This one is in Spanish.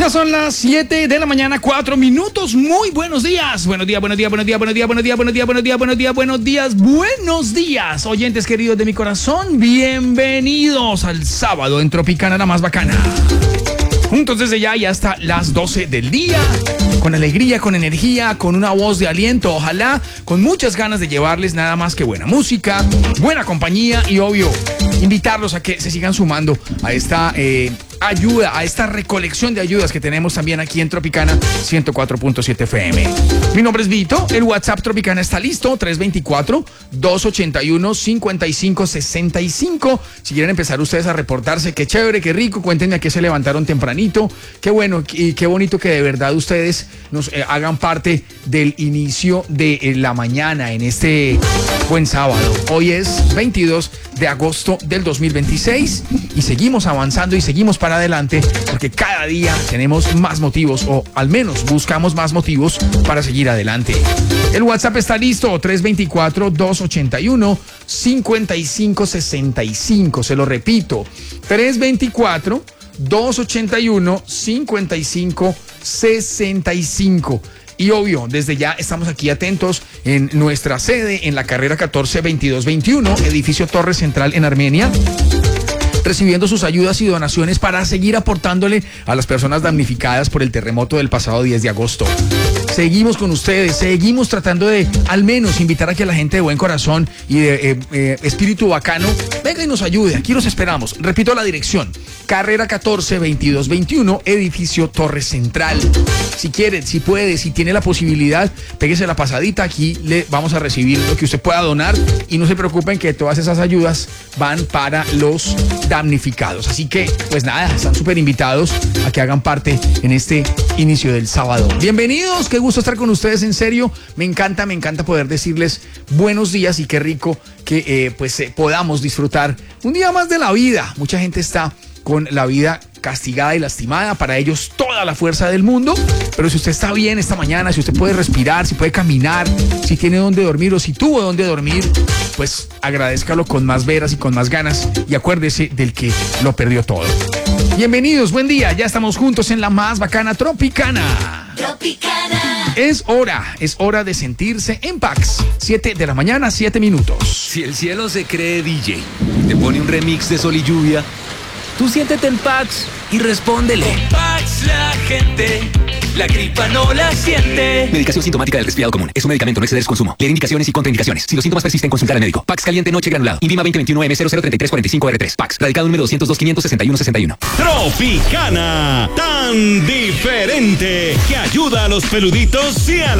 Ya son las 7 de la mañana, 4 minutos. Muy buenos días. Buenos días, buenos días, buenos días, buenos días, buenos días, buenos días, buenos días, buenos días, buenos días, buenos días. Oyentes queridos de mi corazón, bienvenidos al sábado en Tropicana, la más bacana. Juntos desde ya y hasta las 12 del día, con alegría, con energía, con una voz de aliento, ojalá con muchas ganas de llevarles nada más que buena música, buena compañía y obvio, invitarlos a que se sigan sumando a esta ayuda, a esta recolección de ayudas que tenemos también aquí en Tropicana 104.7 FM. Mi nombre es Vito, el WhatsApp Tropicana está listo, 324-281-5565. Si quieren empezar ustedes a reportarse, qué chévere, qué rico, cuéntenme a qué se levantaron tempranito, qué bueno y qué bonito que de verdad ustedes nos hagan parte del inicio de la mañana en este buen sábado. Hoy es 22 de agosto del 2026 y seguimos avanzando y seguimos para adelante porque cada día tenemos más motivos o al menos buscamos más motivos para seguir adelante. El WhatsApp está listo, 324-281-5565. Se lo repito, 324-281-5565. Y obvio, desde ya estamos aquí atentos en nuestra sede en la carrera 14-2221, edificio Torre Central en Armenia, recibiendo sus ayudas y donaciones para seguir aportándole a las personas damnificadas por el terremoto del pasado 10 de agosto. Seguimos con ustedes, seguimos tratando de al menos invitar a que la gente de buen corazón y de espíritu bacano venga y nos ayude. Aquí los esperamos. Repito la dirección: carrera 14-2221, edificio Torre Central. Si quiere, si puede, si tiene la posibilidad, péguese la pasadita. Aquí le vamos a recibir lo que usted pueda donar y no se preocupen que todas esas ayudas van para los damnificados. Así que, pues nada, están súper invitados a que hagan parte en este inicio del sábado. Bienvenidos, qué gusto estar con ustedes, en serio. Me encanta poder decirles buenos días y qué rico que podamos disfrutar un día más de la vida. Mucha gente está con la vida castigada y lastimada, para ellos toda la fuerza del mundo, pero si usted está bien esta mañana, si usted puede respirar, si puede caminar, si tiene dónde dormir o si tuvo dónde dormir, pues agradézcalo con más veras y con más ganas y acuérdese del que lo perdió todo. Bienvenidos, buen día, ya estamos juntos en la más bacana Tropicana. Tropicana. Es hora de sentirse en Pax. 7 de la mañana, 7 minutos. Si el cielo se cree DJ, te pone un remix de Sol y Lluvia, tú siéntete en Pax y respóndele. Con Pax la gente, la gripa no la siente. Medicación sintomática del resfriado común. Es un medicamento, no exceder su consumo. Leer indicaciones y contraindicaciones. Si los síntomas persisten, consultar al médico. Pax caliente noche granulado. INVIMA 2021-M003345R3. Pax. Radical número 202-561-61. Tropicana. Tan diferente que ayuda a los peluditos y a la